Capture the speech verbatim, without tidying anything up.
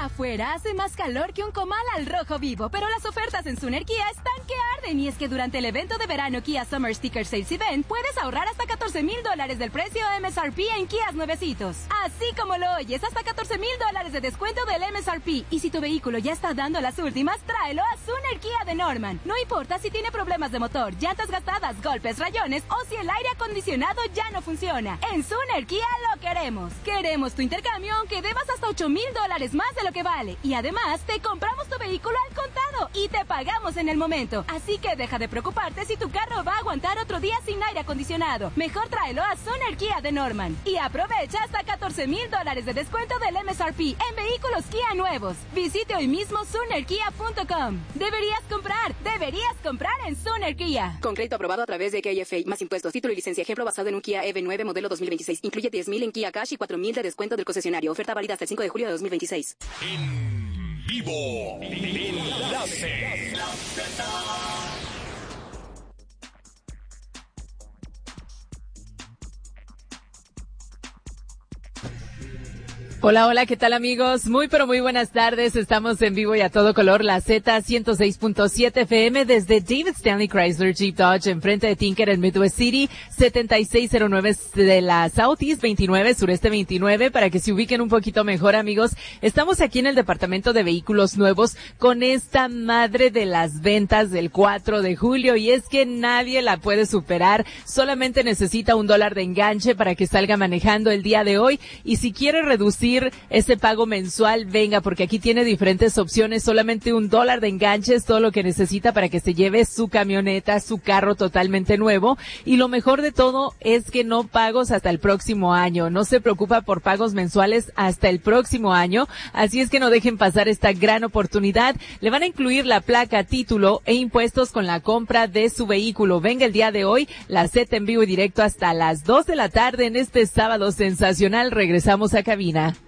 Afuera hace más calor que un comal al rojo vivo, pero las ofertas en Suner Kia están que arden, y es que durante el evento de verano Kia Summer Sticker Sales Event puedes ahorrar hasta catorce mil dólares del precio M S R P en Kias nuevecitos. Así como lo oyes, hasta catorce mil dólares de descuento del M S R P. Y si tu vehículo ya está dando las últimas, tráelo a Suner Kia de Norman. No importa si tiene problemas de motor, llantas gastadas, golpes, rayones o si el aire acondicionado ya no funciona. En Suner Kia lo queremos. Queremos tu intercambio aunque debas hasta ocho mil dólares más de lo que vale. Y además, te compramos tu vehículo al contado y te pagamos en el momento. Así que deja de preocuparte si tu carro va a aguantar otro día sin aire acondicionado. Mejor tráelo a Suner Kia de Norman. Y aprovecha hasta catorce mil dólares de descuento del M S R P en vehículos Kia nuevos. Visite hoy mismo suner kia punto com. Deberías comprar, deberías comprar en Suner Kia. Con crédito aprobado a través de K F A, más impuestos, título y licencia. Ejemplo basado en un Kia E V nueve modelo dos mil veintiséis. Incluye diez mil en Kia Cash y cuatro mil de descuento del concesionario. Oferta válida hasta el cinco de julio de dos mil veintiséis. En vivo, Enlace. Hola, hola, ¿qué tal amigos? Muy pero muy buenas tardes, estamos en vivo y a todo color, la Z ciento seis punto siete F M desde David Stanley Chrysler Jeep Dodge, enfrente de Tinker en Midwest City, setenta y seis cero nueve de la Southeast veintinueve, sureste veintinueve, para que se ubiquen un poquito mejor amigos. Estamos aquí en el departamento de vehículos nuevos con esta madre de las ventas del cuatro de julio, y es que nadie la puede superar, solamente necesita un dólar de enganche para que salga manejando el día de hoy, y si quiere reducir ese pago mensual, venga, porque aquí tiene diferentes opciones, solamente un dólar de enganche es todo lo que necesita para que se lleve su camioneta, su carro totalmente nuevo, y lo mejor de todo es que no pagos hasta el próximo año, no se preocupa por pagos mensuales hasta el próximo año, así es que no dejen pasar esta gran oportunidad. Le van a incluir la placa, título e impuestos con la compra de su vehículo. Venga el día de hoy, la Z en vivo y directo hasta las dos de la tarde en este sábado sensacional. Regresamos a cabina.